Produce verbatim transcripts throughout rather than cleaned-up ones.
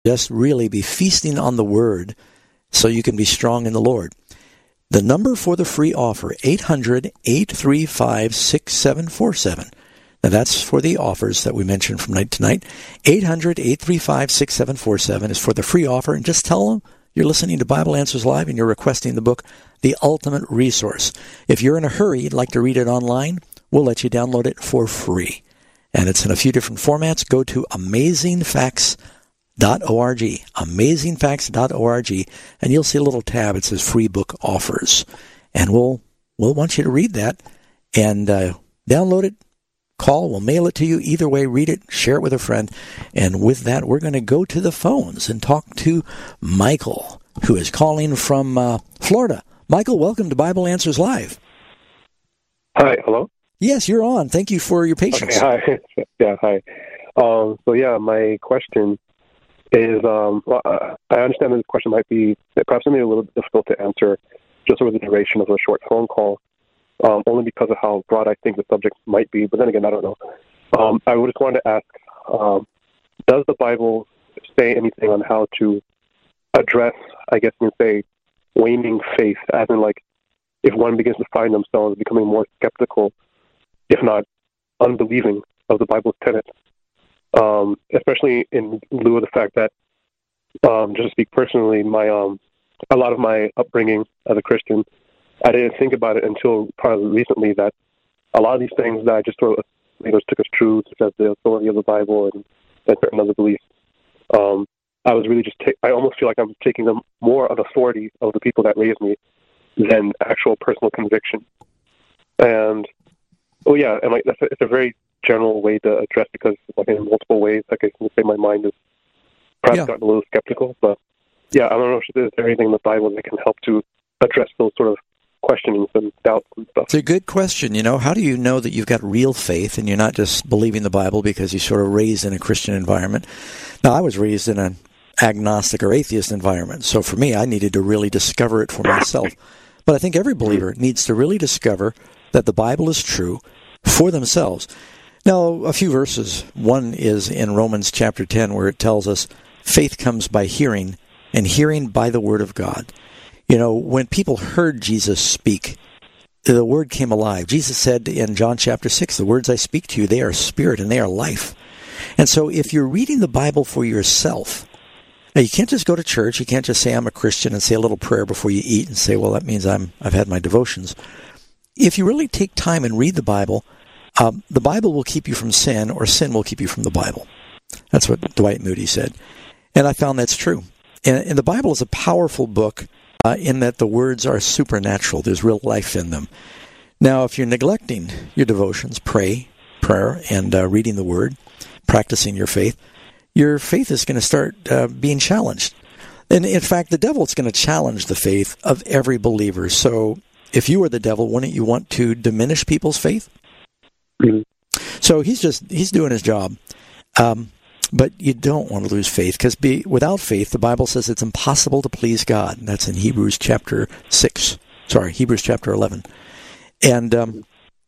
just really be feasting on the Word so you can be strong in the Lord. The number for the free offer, eight hundred, eight three five, six seven four seven. Now, that's for the offers that we mentioned from night to night. eight hundred, eight three five, six seven four seven is for the free offer. And just tell them you're listening to Bible Answers Live and you're requesting the book, The Ultimate Resource. If you're in a hurry, you'd like to read it online, we'll let you download it for free. And it's in a few different formats. Go to amazing facts dot org, amazing facts dot org, and you'll see a little tab. It says free book offers. And we'll, we'll want you to read that and uh, download it. Call, we'll mail it to you. Either way, read it, share it with a friend. And with that, we're going to go to the phones and talk to Michael, who is calling from uh, Florida. Michael, welcome to Bible Answers Live. Hi, hello? Yes, you're on. Thank you for your patience. Okay, hi. Yeah, hi. Um, so, yeah, my question is, um, well, uh, I understand that this question might be perhaps maybe a little bit difficult to answer just over the duration of a short phone call. Um, only because of how broad I think the subject might be. But then again, I don't know. Um, I would just want to ask, um, does the Bible say anything on how to address, I guess you could say, waning faith, as in like if one begins to find themselves becoming more skeptical, if not unbelieving of the Bible's tenets, um, especially in lieu of the fact that, um, just to speak personally, my um, a lot of my upbringing as a Christian, I didn't think about it until probably recently that a lot of these things that I just sort of you know, took as true, such as the authority of the Bible and, and certain other beliefs, um, I was really just, ta- I almost feel like I'm taking them more of authority of the people that raised me than actual personal conviction. And, oh yeah, and like, that's a, it's a very general way to address because like in multiple ways, like I can say my mind is perhaps yeah. gotten a little skeptical, but yeah, I don't know if there's anything in the Bible that can help to address those sort of questionings and doubts and stuff. It's a good question. You know, how do you know that you've got real faith and you're not just believing the Bible because you're sort of raised in a Christian environment? Now, I was raised in an agnostic or atheist environment, so for me, I needed to really discover it for myself. But I think every believer needs to really discover that the Bible is true for themselves. Now, a few verses. One is in Romans chapter ten, where it tells us faith comes by hearing, and hearing by the Word of God. You know, when people heard Jesus speak, the Word came alive. Jesus said in John chapter six, the words I speak to you, they are spirit and they are life. And so if you're reading the Bible for yourself, now you can't just go to church, you can't just say I'm a Christian and say a little prayer before you eat and say, well, that means I'm, I've had my devotions. If you really take time and read the Bible, um, the Bible will keep you from sin, or sin will keep you from the Bible. That's what Dwight Moody said. And I found that's true. And, and the Bible is a powerful book, Uh, in that the words are supernatural. There's real life in them. Now, if you're neglecting your devotions, pray, prayer, and uh, reading the Word, practicing your faith, your faith is going to start uh, being challenged. And in fact, the devil is going to challenge the faith of every believer. So if you were the devil, wouldn't you want to diminish people's faith? Mm-hmm. So he's just, he's doing his job. Um, But you don't want to lose faith, because be, without faith, the Bible says it's impossible to please God. And that's in Hebrews chapter six. Sorry, Hebrews chapter eleven. And um,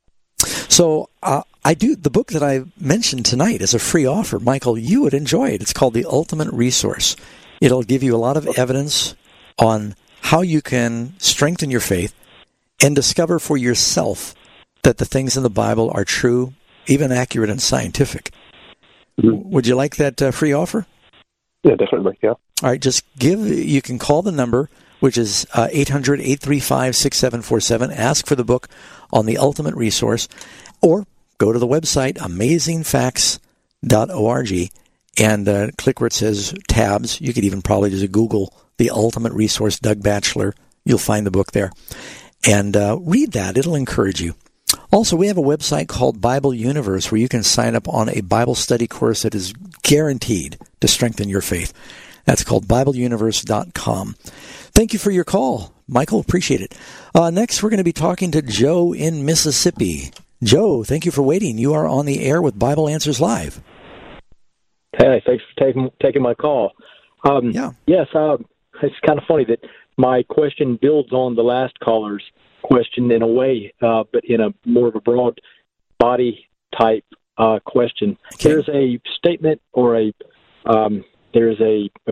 so uh, I do the book that I mentioned tonight is a free offer. Michael, you would enjoy it. It's called The Ultimate Resource. It'll give you a lot of evidence on how you can strengthen your faith and discover for yourself that the things in the Bible are true, even accurate and scientific. Mm-hmm. Would you like that uh, free offer? Yeah, definitely, yeah. All right, just give, you can call the number, which is uh, eight hundred, eight three five, six seven four seven. Ask for the book on The Ultimate Resource, or go to the website, amazing facts dot org, and uh, click where it says tabs. You could even probably just Google The Ultimate Resource, Doug Batchelor. You'll find the book there. And uh, read that. It'll encourage you. Also, we have a website called Bible Universe where you can sign up on a Bible study course that is guaranteed to strengthen your faith. That's called bible universe dot com. Thank you for your call, Michael. Appreciate it. Uh, next, we're going to be talking to Joe in Mississippi. Joe, thank you for waiting. You are on the air with Bible Answers Live. Hey, thanks for taking taking my call. Um, yeah. Yes, uh, it's kind of funny that my question builds on the last caller's question in a way, uh, but in a more of a broad body type uh, question. Okay. There's a statement or a um, there's a, a